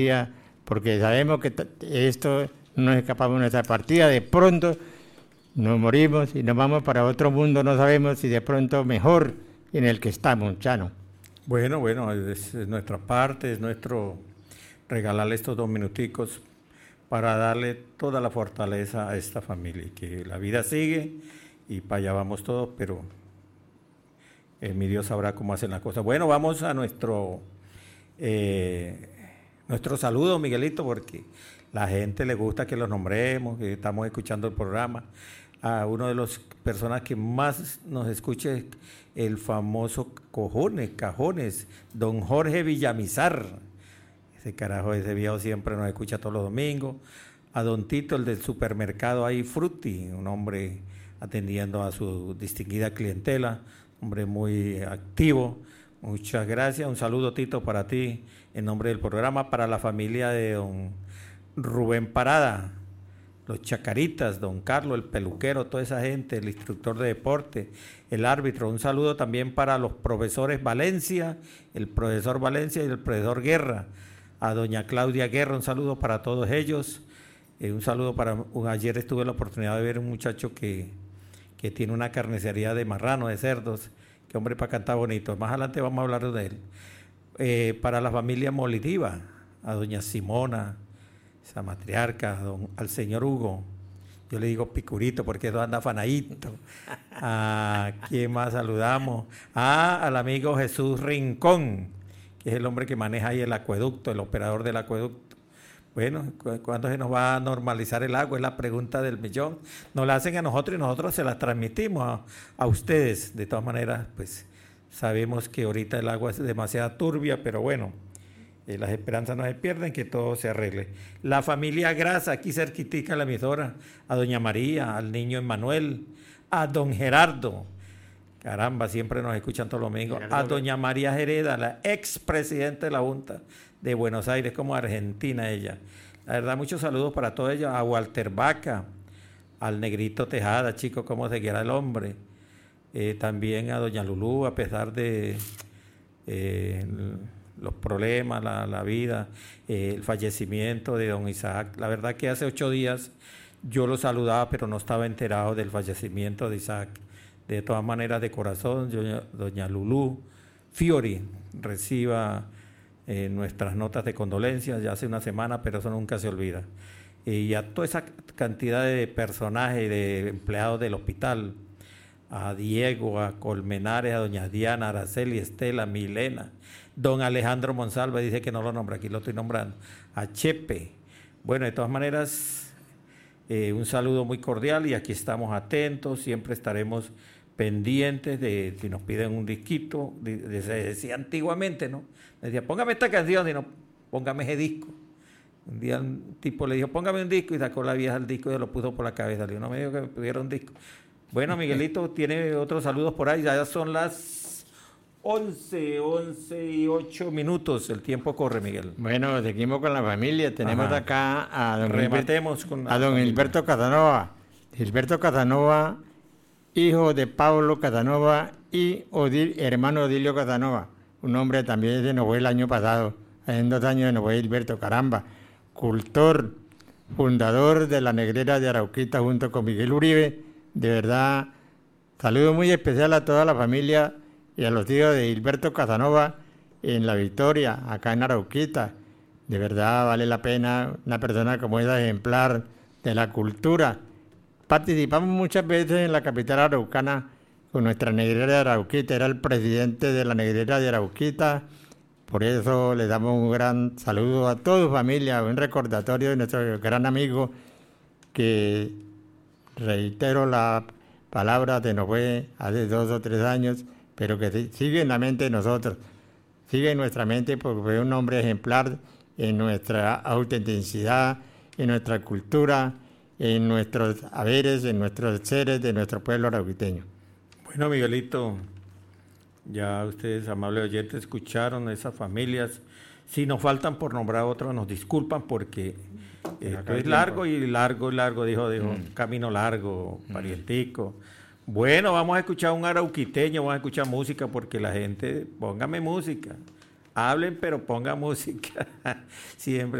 porque sabemos que esto no nos escapamos de nuestra partida, de pronto nos morimos y nos vamos para otro mundo, no sabemos si de pronto mejor en el que estamos, Chano. Bueno, es nuestra parte, es nuestro regalarle estos 2 minuticos para darle toda la fortaleza a esta familia, que la vida sigue y para allá vamos todos, pero mi Dios sabrá cómo hacen las cosas. Bueno, vamos a nuestro saludo, Miguelito, porque la gente le gusta que los nombremos, que estamos escuchando el programa. A uno de las personas que más nos escuche, el famoso Cajones, don Jorge Villamizar. Ese carajo, ese viejo siempre nos escucha todos los domingos. A don Tito, el del supermercado ahí, Frutti, un hombre atendiendo a su distinguida clientela, hombre muy activo. Muchas gracias. Un saludo, Tito, para ti en nombre del programa, para la familia de don Rubén Parada, los Chacaritas, don Carlos, el peluquero, toda esa gente, el instructor de deporte, el árbitro. Un saludo también para los profesores Valencia, el profesor Valencia y el profesor Guerra. A doña Claudia Guerra, un saludo para todos ellos. Un saludo ayer tuve la oportunidad de ver un muchacho que tiene una carnicería de marrano, de cerdos. Qué hombre para cantar bonito. Más adelante vamos a hablar de él. Para la familia Molidiva, a doña Simona, esa matriarca, al señor Hugo. Yo le digo Picurito porque eso anda afanadito. ¿A quién más saludamos? Al amigo Jesús Rincón, que es el hombre que maneja ahí el acueducto, el operador del acueducto. Bueno, ¿cuándo se nos va a normalizar el agua? Es la pregunta del millón. Nos la hacen a nosotros y nosotros se la transmitimos a ustedes. De todas maneras, pues sabemos que ahorita el agua es demasiado turbia, pero bueno, las esperanzas no se pierden, que todo se arregle. La familia Grasa, aquí cerquitica la emisora, a doña María, al niño Emmanuel, a don Gerardo. Caramba, siempre nos escuchan todos los domingos. A doña María Jereda, la expresidenta de la Junta de Buenos Aires, como Argentina ella. La verdad, muchos saludos para todos ellos. A Walter Vaca, al Negrito Tejada, chicos, cómo se quiera el hombre. También a doña Lulú, a pesar de los problemas, la vida, el fallecimiento de don Isaac. La verdad que hace 8 días yo lo saludaba, pero no estaba enterado del fallecimiento de Isaac. De todas maneras, de corazón, doña Lulú Fiori reciba nuestras notas de condolencias, ya hace una semana, pero eso nunca se olvida. Y a toda esa cantidad de personajes, de empleados del hospital, a Diego, a Colmenares, a doña Diana, Araceli, Estela, Milena, don Alejandro Monsalva, dice que no lo nombra, aquí lo estoy nombrando, a Chepe. Bueno, de todas maneras, un saludo muy cordial y aquí estamos atentos, siempre estaremos pendientes de si nos piden un disquito, se decía antiguamente, ¿no? Decía, póngame esta canción y no, póngame ese disco. Un día un tipo le dijo, póngame un disco y sacó la vieja el disco y se lo puso por la cabeza. Le dijo, no me dijo que me pudiera un disco. Bueno, Miguelito tiene otros saludos por ahí, ya son las 11 y 8 minutos, el tiempo corre, Miguel. Bueno, seguimos con la familia, tenemos acá a don Gilberto Casanova. Gilberto Casanova, hijo de Pablo Casanova y hermano Odilio Casanova. Un hombre también se nos fue el año pasado, en 2 años se nos fue Gilberto, caramba. Cultor, fundador de la Negrera de Arauquita junto con Miguel Uribe. De verdad, saludo muy especial a toda la familia y a los hijos de Gilberto Casanova en La Victoria, acá en Arauquita. De verdad vale la pena una persona como esa, ejemplar de la cultura. Participamos muchas veces en la capital araucana con nuestra Negrera de Arauquita, era el presidente de la Negrera de Arauquita, por eso le damos un gran saludo a toda su familia, un recordatorio de nuestro gran amigo, que reitero la palabra, se nos fue hace 2 o 3 años, pero que sigue en la mente de nosotros, sigue en nuestra mente porque fue un hombre ejemplar en nuestra autenticidad, en nuestra cultura, en nuestros haberes, en nuestros seres de nuestro pueblo arauquiteño. Bueno, Miguelito, ya ustedes, amables oyentes, escucharon esas familias. Si nos faltan por nombrar otros, nos disculpan porque esto es largo, dijo, camino largo, parientico. Bueno, vamos a escuchar un arauquiteño, vamos a escuchar música porque la gente, póngame música. Hablen, pero ponga música. Siempre.